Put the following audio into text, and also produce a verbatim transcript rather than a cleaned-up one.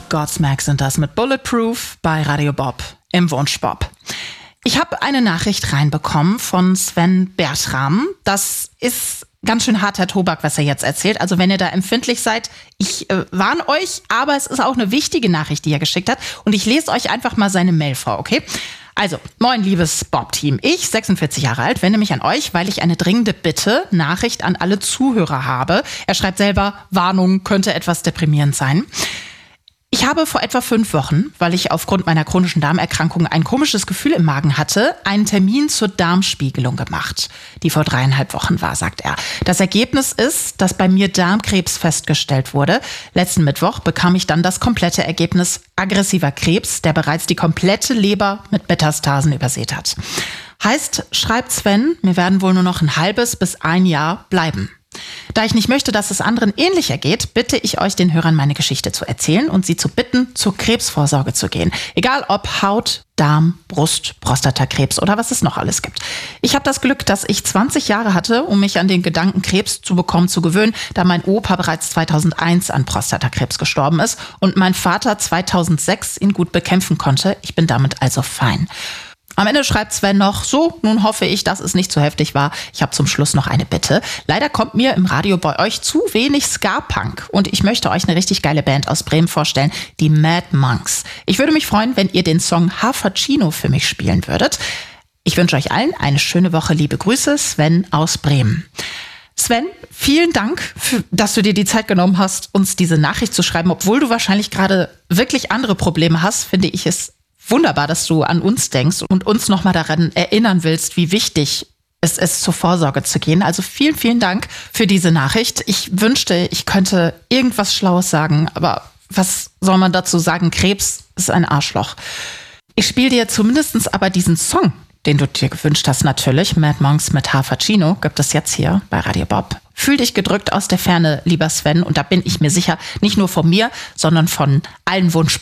Godsmack sind das mit Bulletproof bei Radio Bob im Wunschbob. Ich habe eine Nachricht reinbekommen von Sven Bertram. Das ist ganz schön harter Tobak, was er jetzt erzählt. Also wenn ihr da empfindlich seid, ich äh, warne euch, aber es ist auch eine wichtige Nachricht, die er geschickt hat. Und ich lese euch einfach mal seine Mail vor, okay? Also, moin liebes Bob-Team. Ich, sechsundvierzig Jahre alt, wende mich an euch, weil ich eine dringende Bitte, Nachricht an alle Zuhörer habe. Er schreibt selber, Warnung, könnte etwas deprimierend sein. Ich habe vor etwa fünf Wochen, weil ich aufgrund meiner chronischen Darmerkrankung ein komisches Gefühl im Magen hatte, einen Termin zur Darmspiegelung gemacht, die vor dreieinhalb Wochen war, sagt er. Das Ergebnis ist, dass bei mir Darmkrebs festgestellt wurde. Letzten Mittwoch bekam ich dann das komplette Ergebnis aggressiver Krebs, der bereits die komplette Leber mit Metastasen übersät hat. Heißt, schreibt Sven, mir werden wohl nur noch ein halbes bis ein Jahr bleiben. Da ich nicht möchte, dass es anderen ähnlich ergeht, bitte ich euch, den Hörern meine Geschichte zu erzählen und sie zu bitten, zur Krebsvorsorge zu gehen. Egal ob Haut, Darm, Brust, Prostatakrebs oder was es noch alles gibt. Ich habe das Glück, dass ich zwanzig Jahre hatte, um mich an den Gedanken, Krebs zu bekommen, zu gewöhnen, da mein Opa bereits zweitausendeins an Prostatakrebs gestorben ist und mein Vater zweitausendsechs ihn gut bekämpfen konnte. Ich bin damit also fein. Am Ende schreibt Sven noch, so, nun hoffe ich, dass es nicht zu heftig war. Ich habe zum Schluss noch eine Bitte. Leider kommt mir im Radio bei euch zu wenig Ska-Punk und ich möchte euch eine richtig geile Band aus Bremen vorstellen, die Mad Monks. Ich würde mich freuen, wenn ihr den Song Hafercino für mich spielen würdet. Ich wünsche euch allen eine schöne Woche. Liebe Grüße, Sven aus Bremen. Sven, vielen Dank, für, dass du dir die Zeit genommen hast, uns diese Nachricht zu schreiben. Obwohl du wahrscheinlich gerade wirklich andere Probleme hast, finde ich es wunderbar, dass du an uns denkst und uns nochmal daran erinnern willst, wie wichtig es ist, zur Vorsorge zu gehen. Also vielen, vielen Dank für diese Nachricht. Ich wünschte, ich könnte irgendwas Schlaues sagen, aber was soll man dazu sagen? Krebs ist ein Arschloch. Ich spiele dir zumindest aber diesen Song, den du dir gewünscht hast, natürlich. Mad Monks mit Hafercino gibt es jetzt hier bei Radio Bob. Fühl dich gedrückt aus der Ferne, lieber Sven. Und da bin ich mir sicher, nicht nur von mir, sondern von allen Wunsch